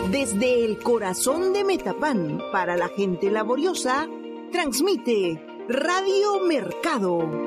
Desde el corazón de Metapán, para la gente laboriosa, transmite Radio Mercado.